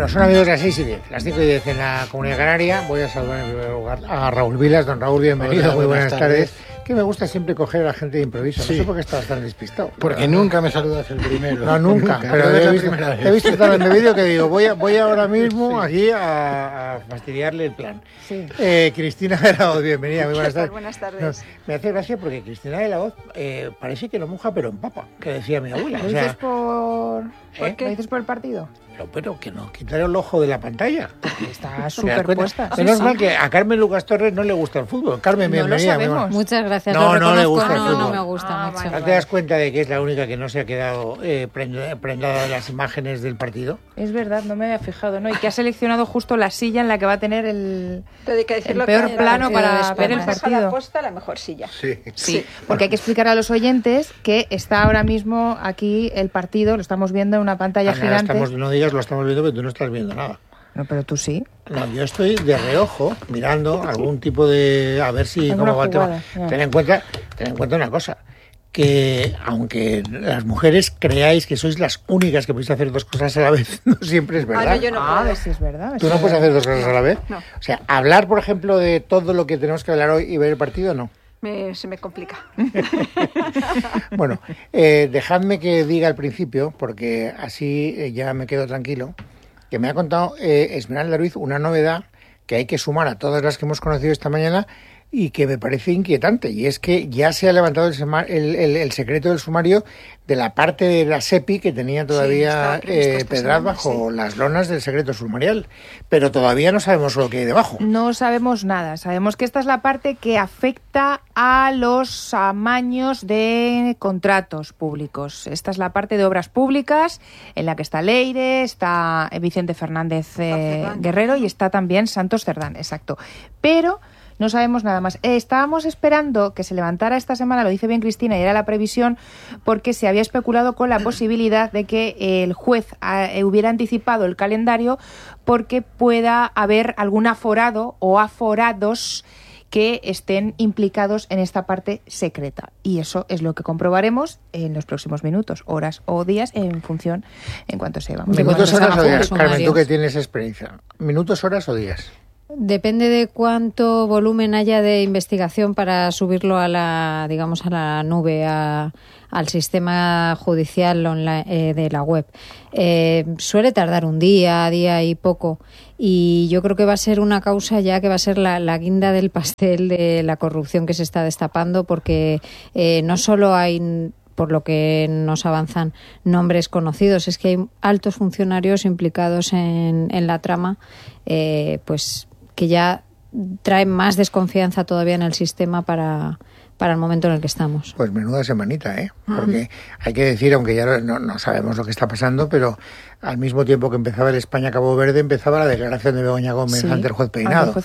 Bueno, son amigos de las 6:10, las 5:10 en la Comunidad Canaria. Voy a saludar en primer lugar a Raúl Vilas. Don Raúl, bienvenido. Hola, muy buenas tardes. Que me gusta siempre coger a la gente de improviso. Sí. No sé por qué estás tan despistado. Porque nunca me saludas el primero. No, nunca. Pero he visto tan en el vídeo que digo, voy ahora mismo aquí a fastidiarle el plan. Sí. Cristina de la Hoz, bienvenida. Muy buenas tardes. Buenas tardes. No, me hace gracia porque Cristina de la Hoz parece que no moja pero empapa, que decía mi abuela. ¿Lo dices por qué? ¿Lo dices por el partido? Pero que no, quitar el ojo de la pantalla. Está súper puesta. Menos mal que a Carmen Lucas Torres no le gusta el fútbol. Carmen, bienvenida. Muchas gracias. No le gusta el fútbol. No me gusta mucho. ¿No te das cuenta de que es la única que no se ha quedado prendada de las imágenes del partido? Es verdad, no me había fijado, ¿no? Y que ha seleccionado justo la silla en la que va a tener el peor plano para ver el partido. La mejor silla. Sí, porque hay que explicar a los oyentes que está ahora mismo aquí el partido, lo estamos viendo en una pantalla gigante. No digas lo estamos viendo, pero tú no estás viendo nada. No, pero tú sí. No, yo estoy de reojo mirando algún tipo de... A ver si... cómo va el tema. Ten en cuenta una cosa. Que aunque las mujeres creáis que sois las únicas que podéis hacer dos cosas a la vez, no siempre es verdad. Yo no puedo. Sí es verdad. ¿Tú no puedes hacer dos cosas a la vez? No. O sea, hablar, por ejemplo, de todo lo que tenemos que hablar hoy y ver el partido, no. Se me complica. Bueno, dejadme que diga al principio, porque así ya me quedo tranquilo, que me ha contado Esmeralda Ruiz una novedad que hay que sumar a todas las que hemos conocido esta mañana y que me parece inquietante, y es que ya se ha levantado el secreto del sumario de la parte de la SEPI que tenía todavía Pedraz bajo las lonas del secreto sumarial, pero todavía no sabemos lo que hay debajo. No sabemos nada, sabemos que esta es la parte que afecta a los amaños de contratos públicos. Esta es la parte de obras públicas en la que está Leire, está Vicente Fernández Guerrero y está también Santos Cerdán, exacto. Pero no sabemos nada más. Estábamos esperando que se levantara esta semana, lo dice bien Cristina, y era la previsión, porque se había especulado con la posibilidad de que el juez hubiera anticipado el calendario porque pueda haber algún aforado o aforados que estén implicados en esta parte secreta. Y eso es lo que comprobaremos en los próximos minutos, horas o días, en cuanto se vamos. ¿Minutos, horas o días? Carmen, tú que tienes experiencia. ¿Minutos, horas o días? Depende de cuánto volumen haya de investigación para subirlo a la nube, al sistema judicial online, de la web. Suele tardar un día y poco. Y yo creo que va a ser una causa ya que va a ser la guinda del pastel de la corrupción que se está destapando, porque no solo hay, por lo que nos avanzan, nombres conocidos, es que hay altos funcionarios implicados en la trama, pues que ya traen más desconfianza todavía en el sistema para el momento en el que estamos. Pues menuda semanita, porque hay que decir, aunque ya no sabemos lo que está pasando, pero al mismo tiempo que empezaba el España-Cabo Verde, empezaba la declaración de Begoña Gómez ante el juez Peinado.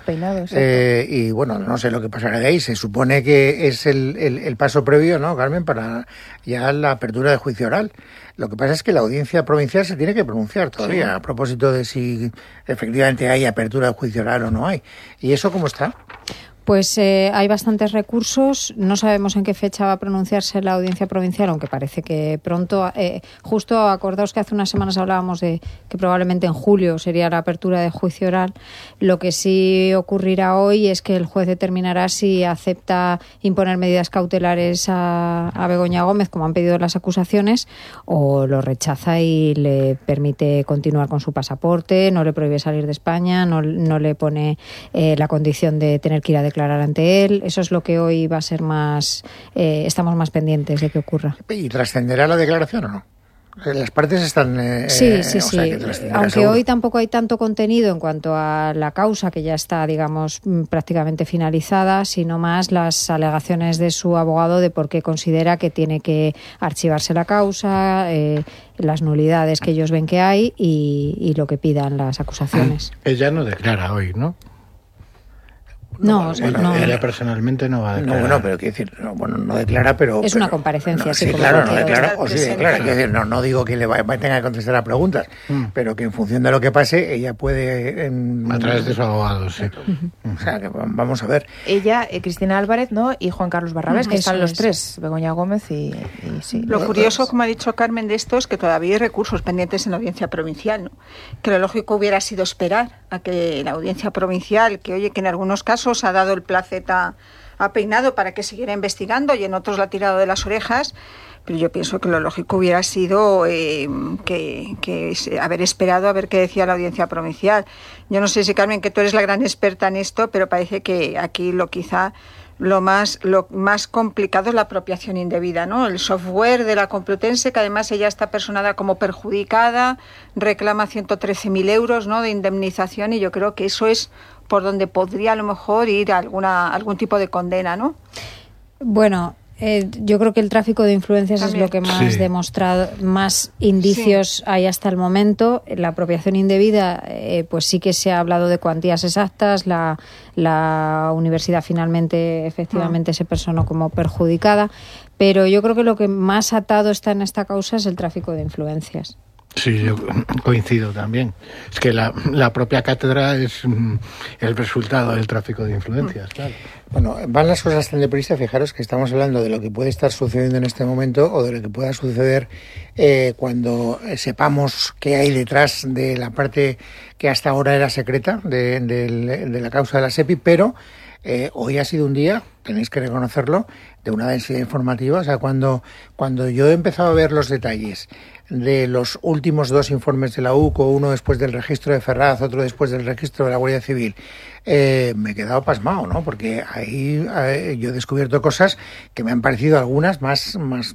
Y bueno, no sé lo que pasará de ahí. Se supone que es el paso previo, ¿no, Carmen?, para ya la apertura de juicio oral. Lo que pasa es que la audiencia provincial se tiene que pronunciar todavía a propósito de si efectivamente hay apertura de juicio oral o no hay. ¿Y eso cómo está? Pues hay bastantes recursos. No sabemos en qué fecha va a pronunciarse la audiencia provincial, aunque parece que pronto. Justo acordaos que hace unas semanas hablábamos de que probablemente en julio sería la apertura de juicio oral. Lo que sí ocurrirá hoy es que el juez determinará si acepta imponer medidas cautelares a Begoña Gómez, como han pedido las acusaciones, o lo rechaza y le permite continuar con su pasaporte, no le prohíbe salir de España, no le pone la condición de tener que ir a declarar ante él. Eso es lo que hoy va a ser más, estamos más pendientes de que ocurra. ¿Y trascenderá la declaración o no? Las partes están... Sí. Aunque hoy tampoco hay tanto contenido en cuanto a la causa, que ya está, digamos, prácticamente finalizada, sino más las alegaciones de su abogado de por qué considera que tiene que archivarse la causa, las nulidades que ellos ven que hay y lo que pidan las acusaciones. Ella no declara hoy, ¿no? No, ella personalmente no va a declarar. No, pero quiero decir, no declara, pero... Es una comparecencia, sí, claro, no declara, o sí declara. Quiero decir, no digo que tenga que contestar a preguntas, pero que en función de lo que pase, ella puede... a través de su abogado, sí. O sea, que vamos a ver. Ella, Cristina Álvarez, ¿no? Y Juan Carlos Barrabés, que están los tres, Begoña Gómez y sí. Lo curioso, como ha dicho Carmen, de esto es que todavía hay recursos pendientes en la audiencia provincial, ¿no? Que lo lógico hubiera sido esperar a que la audiencia provincial, que en algunos casos ha dado el placeta a Peinado para que siguiera investigando y en otros la ha tirado de las orejas, pero yo pienso que lo lógico hubiera sido que haber esperado a ver qué decía la audiencia provincial. Yo no sé si, Carmen, que tú eres la gran experta en esto, pero parece que aquí lo más complicado es la apropiación indebida, ¿no? El software de la Complutense, que además ella está personada como perjudicada, reclama 113.000 euros, ¿no?, de indemnización, y yo creo que eso es por donde podría a lo mejor ir algún tipo de condena, ¿no? Bueno, yo creo que el tráfico de influencias también es lo que más demostrado, más indicios hay hasta el momento. La apropiación indebida, pues sí que se ha hablado de cuantías exactas. La universidad finalmente, efectivamente, se personó como perjudicada. Pero yo creo que lo que más atado está en esta causa es el tráfico de influencias. Sí, yo coincido también. Es que la propia cátedra es el resultado del tráfico de influencias, claro. Bueno, van las cosas tan deprisa, fijaros que estamos hablando de lo que puede estar sucediendo en este momento o de lo que pueda suceder cuando sepamos qué hay detrás de la parte que hasta ahora era secreta de la causa de la SEPI, pero hoy ha sido un día, tenéis que reconocerlo, de una densidad informativa. O sea, cuando yo he empezado a ver los detalles de los últimos dos informes de la UCO, uno después del registro de Ferraz, otro después del registro de la Guardia Civil, me he quedado pasmado, ¿no? Porque ahí yo he descubierto cosas que me han parecido algunas más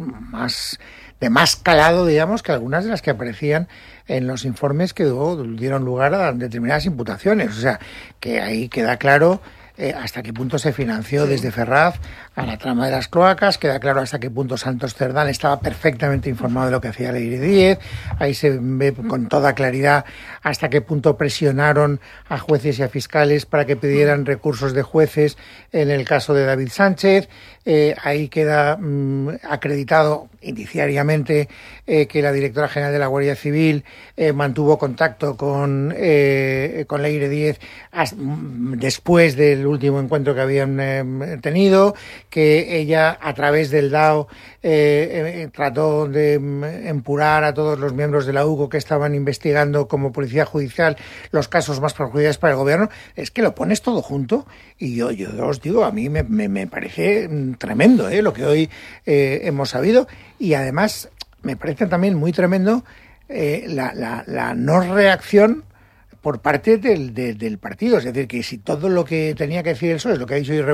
de más calado, digamos, que algunas de las que aparecían en los informes que dieron lugar a determinadas imputaciones. O sea, que ahí queda claro hasta qué punto se financió desde Ferraz a la trama de las cloacas, queda claro hasta qué punto Santos Cerdán estaba perfectamente informado de lo que hacía Leire Díez, ahí se ve con toda claridad hasta qué punto presionaron a jueces y a fiscales para que pidieran recursos de jueces en el caso de David Sánchez, ahí queda acreditado indiciariamente que la directora general de la Guardia Civil mantuvo contacto con Leire Díez después del último encuentro que habían tenido, que ella a través del DAO trató de empurar a todos los miembros de la UCO que estaban investigando como policía judicial los casos más perjudiciales para el gobierno. Es que lo pones todo junto y yo os digo, a mí me parece tremendo lo que hoy hemos sabido, y además me parece también muy tremendo la no reacción por parte del partido. Es decir, que si todo lo que tenía que decir el PSOE es lo que ha dicho